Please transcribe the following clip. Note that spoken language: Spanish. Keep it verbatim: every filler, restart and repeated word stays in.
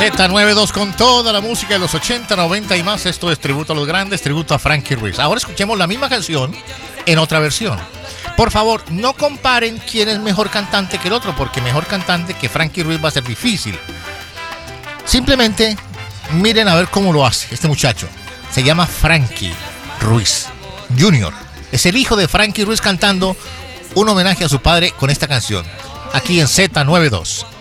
Z noventa y dos con toda la música de los ochenta, noventa y más. Esto es tributo a los grandes, tributo a Frankie Ruiz. Ahora escuchemos la misma canción en otra versión. Por favor, no comparen quién es mejor cantante que el otro, porque mejor cantante que Frankie Ruiz va a ser difícil. Simplemente miren a ver cómo lo hace este muchacho. Se llama Frankie Ruiz junior Es el hijo de Frankie Ruiz cantando un homenaje a su padre con esta canción. Aquí en Z noventa y dos.